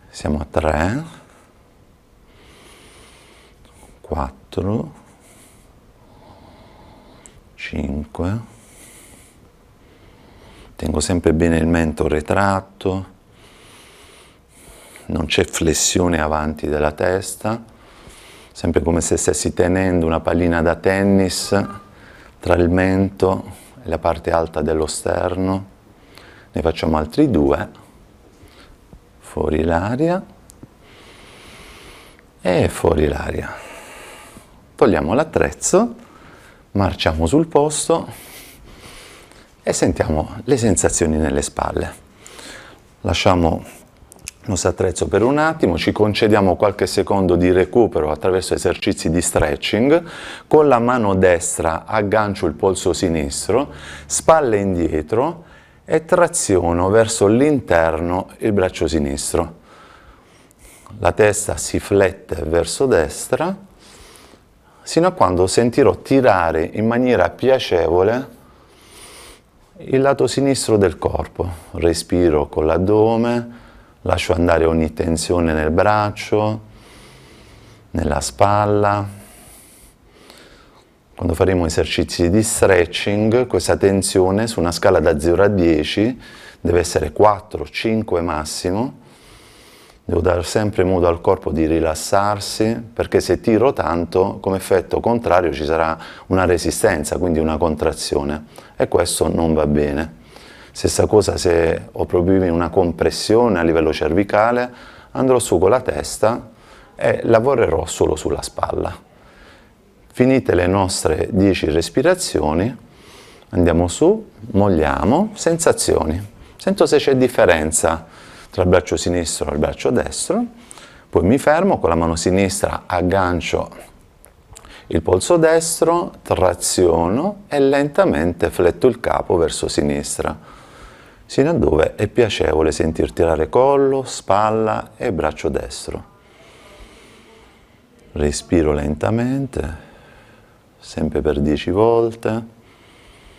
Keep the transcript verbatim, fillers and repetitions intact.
Siamo a tre, quattro, cinque, tengo sempre bene il mento retratto, non c'è flessione avanti della testa, sempre come se stessi tenendo una pallina da tennis tra il mento e la parte alta dello sterno. Ne facciamo altri due, fuori l'aria e fuori l'aria. Togliamo l'attrezzo, marciamo sul posto e sentiamo le sensazioni nelle spalle. Lasciamo il nostro attrezzo per un attimo, ci concediamo qualche secondo di recupero attraverso esercizi di stretching. Con la mano destra aggancio il polso sinistro, spalle indietro e traziono verso l'interno il braccio sinistro. La testa si flette verso destra, sino a quando sentirò tirare in maniera piacevole il lato sinistro del corpo. Respiro con l'addome, lascio andare ogni tensione nel braccio, nella spalla. Quando faremo esercizi di stretching, questa tensione su una scala da zero a dieci deve essere quattro cinque massimo. Devo dare sempre modo al corpo di rilassarsi, perché se tiro tanto, come effetto contrario ci sarà una resistenza, quindi una contrazione, e questo non va bene. Stessa cosa se ho problemi in una compressione a livello cervicale, andrò su con la testa e lavorerò solo sulla spalla. Finite le nostre dieci respirazioni, andiamo su, molliamo, sensazioni. Sento se c'è differenza tra il braccio sinistro e il braccio destro, poi mi fermo, con la mano sinistra aggancio il polso destro, traziono e lentamente fletto il capo verso sinistra, sino a dove è piacevole sentir tirare collo, spalla e braccio destro. Respiro lentamente, sempre per dieci volte.